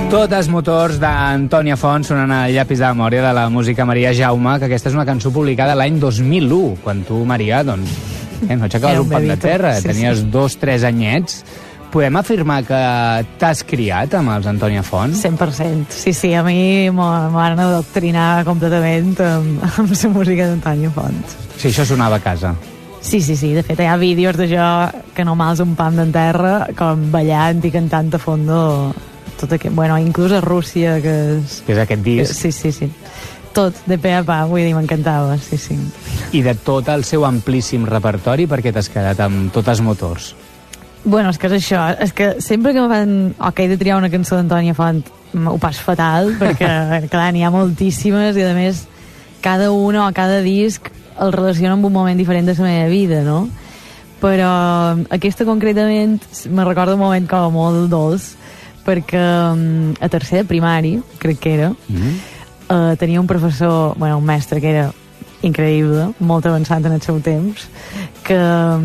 Totes motors d'Antònia Font sonant al llapis de memòria de la música Maria Jaume, que aquesta és una cançó publicada l'any 2001, quan tu, Maria, doncs, no aixecaves un pam de terra, tenies 2-3 anyets. Podem afirmar que t'has criat amb els Antònia Font? 100%. Sí, a mi m'han adoctrinat completament amb la música d'Antònia Font. Sí, això sonava a casa. Sí. De fet, hi ha vídeos de jo que no mals un pam de terra, com ballant i cantant a fondo tot aquest... Bueno, inclús a Rússia, que és aquest disc. Sí. Tot, de pe a pa, vull dir, m'encantava, sí. I de tot el seu amplíssim repertori, per què t'has quedat amb Totes motors? Bueno, és que és això, és que sempre que me fan he de triar una cançó d'Antònia Font ho pas fatal, perquè clar, n'hi ha moltíssimes i a més cada una o cada disc el relaciona amb un moment diferent de la meva vida, no? Però aquesta concretament me recorda un moment com molt dolç, perquè a tercer de primari, crec que era, tenia un professor, un mestre que era increïble, molt avançat en el seu temps, que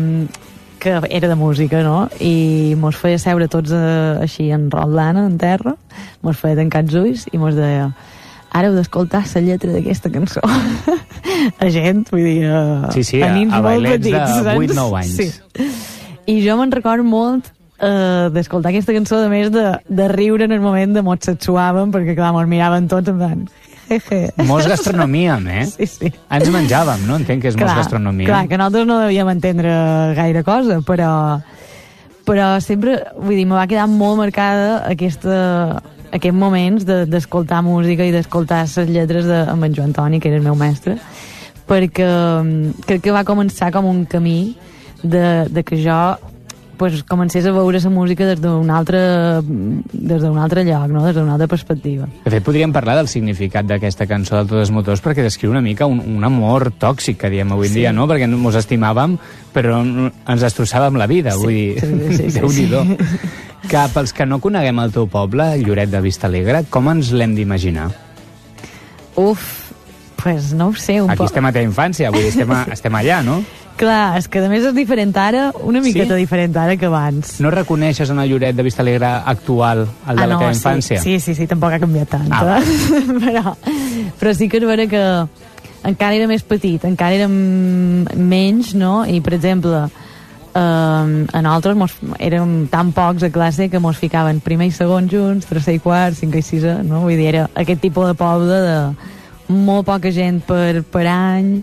era de música, no? I mos feia seure tots així enrolant en terra, mos feia tancar els ulls i mos deia: ara heu d'escoltar la lletra d'aquesta cançó. A gent, vull dir, a nins molt petits, de 8-9 anys. Sí. I jo me'n recordo molt d'escoltar aquesta cançó, a més de riure en el moment de mos sexuàvem, perquè clar, mos miraven tots en plan... Molts gastronomíem, Sí. Ens menjàvem, no? Entenc que és molts gastronomia. Clar, que nosaltres no devíem entendre gaire cosa, però sempre, vull dir, me va quedar molt marcada aquests moments d'escoltar música i d'escoltar les lletres amb en Joan Toni, que era el meu mestre, perquè crec que va començar com un camí de que jo comencés a veure la música des d'un altre lloc, no? Des d'una altra perspectiva. De fet, podríem parlar del significat d'aquesta cançó de Totes motors, perquè descriu una mica un amor tòxic, que diem avui en dia, no? Perquè ens estimàvem, però ens destrossàvem la vida, vull dir, Déu-n'hi-do. Que pels que no coneguem el teu poble, Lloret de Vistalegre, com ens l'hem d'imaginar? Pues no ho sé. Aquí estem a teva infància, vull dir, estem allà, no? Clar, és que a més és diferent ara, una miqueta diferent ara que abans. No reconeixes en el Lloret de Vistalegre actual el de la teva infància? Sí, tampoc ha canviat tant. Però sí que és vera que encara era més petit, encara érem menys, no? I, per exemple, a nosaltres érem tan pocs a classe que mos ficaven primer i segon junts, tercer i quart, cinquè i sisè, no? Vull dir, era aquest tipus de poble de molt poca gent per any.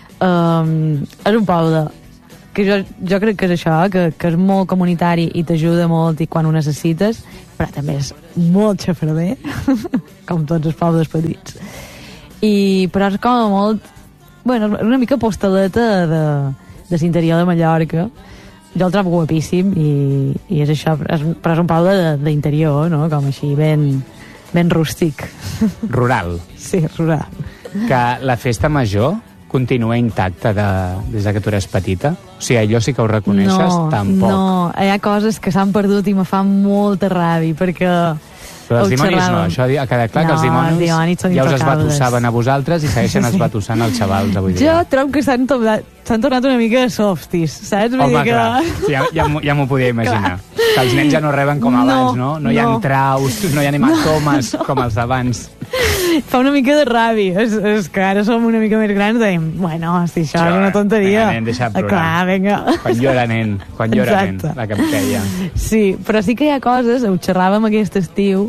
És un poble que jo crec que és això, que és molt comunitari i t'ajuda molt i quan ho necessites, però també és molt xafarder, com tots els pobles petits. Però és com molt... Bueno, és una mica postaleta de l'interior de Mallorca. Jo el trobo guapíssim i és això, però és un poble d'interior, no? Com així, ben rústic. Rural. Sí, rural. Que la festa major continua intacta des que tu eres petita? O sigui, allò sí que ho reconeixes? Tampoc. No, hi ha coses que s'han perdut i me fan molta ràbia, perquè... Però els dimonis no, això ha quedat clar que els dimonis ja us esbatussaven a vosaltres i segueixen esbatussant els xavals avui dia. Jo trobo que s'han tornat una mica softis, saps? Home, clar, ja m'ho podia imaginar. Que els nens ja no reben com abans, no? No hi ha traus, no hi ha hematomes com els d'abans. Fa una mica de ràbia. És que ara som una mica més grans i dèiem, bueno, si això és una tonteria. Vinga, nen, deixa de plorar. Clar, vinga. Quan jo era nen, la que em feia. Sí, però sí que hi ha coses, ho xerràvem aquest estiu,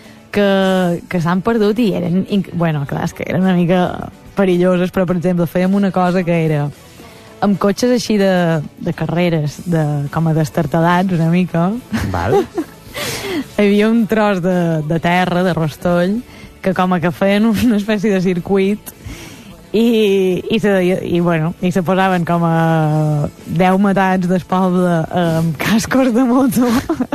que s'han perdut i eren... Bueno, clar, és que eren una mica perilloses, però, per exemple, fèiem una cosa que era amb cotxes així de carreres, com a destartalats, una mica. Val. Hi havia un tros de terra, de rostoll, que com a que feien una espècie de circuit i se posaven com a 10 matats del poble amb cascos de moto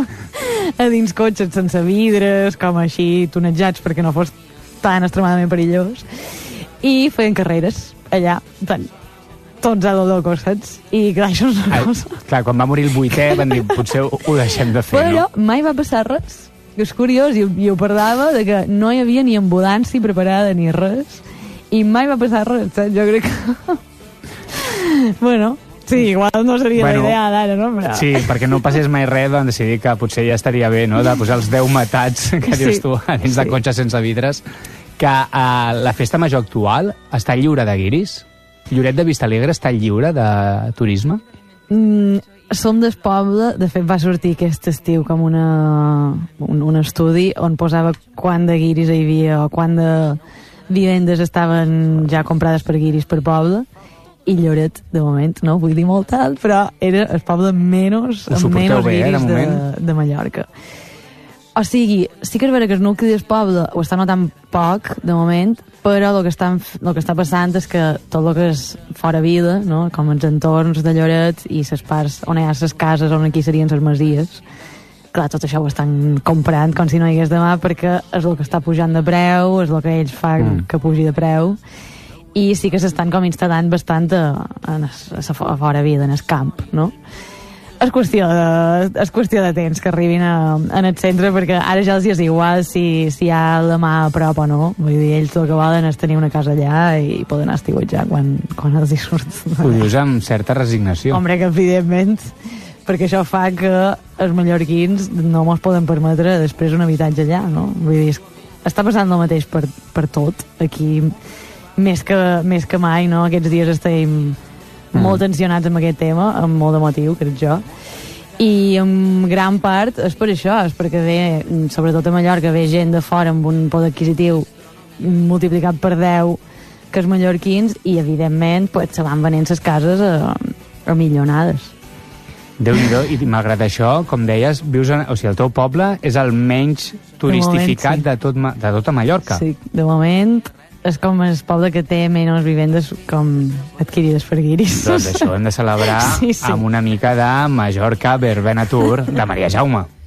a dins cotxes sense vidres, com així tonejats perquè no fos tan extremadament perillós, i feien carreres allà, tots a lo loco, saps? I clar, això és una cosa... Clar, quan va morir el 8è van dir, potser ho deixem de fer, no? Però mai va passar res. És curiós, i ho parlava, de que no hi havia ni ambulància preparada ni res, i mai va passar res, saps? Jo crec que... Bueno, Sí, igual no seria la idea d'ara, no? Però... Sí, perquè no passés mai res, vam decidir que potser ja estaria bé, no?, de posar els 10 matats que dius tu a dins de cotxes sense vidres. Que la festa major actual està lliure de guiris? Lloret de Vistalegre està lliure de turisme? Som del poble, de fet va sortir aquest estiu com un estudi on posava quant de guiris hi havia o quant de vivendes estaven ja comprades per guiris per poble, i Lloret, de moment, no vull dir molt alt, però era el poble amb menys guiris de Mallorca. O sigui, sí que és vera que el nucli del poble ho està notant poc, de moment, però el que està passant és que tot el que és fora vida, no?, com els entorns de Lloret i les parts on hi ha les cases, on aquí serien les masies, clar, tot això ho estan comprant com si no hi hagués demà, perquè és el que està pujant de preu, és el que ells fan que pugi de preu, i sí que s'estan com instal·lant bastant a fora vida, en el camp, no? És qüestió de temps que arribin en el centre, perquè ara ja els és igual si hi ha la mà a prop o no. Vull dir, ells el que volen és tenir una casa allà i poden estiuetjar quan els hi surt. Ho dius amb certa resignació. Hombre, que evidentment, perquè això fa que els mallorquins no mos poden permetre després un habitatge allà, no? Vull dir, està passant el mateix per tot. Aquí, més que mai, no? Aquests dies estem molt tensionats amb aquest tema, amb molt de motiu, crec jo, i en gran part és per això, és perquè ve, sobretot a Mallorca, ve gent de fora amb un poder adquisitiu multiplicat per 10 que els mallorquins, i evidentment pues, se van venent les cases a milionades. Déu-n'hi-do, i malgrat això, com deies, vius o sigui, el teu poble és el menys turistificat de tota Mallorca. Sí, de moment és com el poble que té menys vivendes com adquirides per guiris. Doncs això hem de celebrar amb una mica de Mallorca Verbena Tour de Maria Jaume.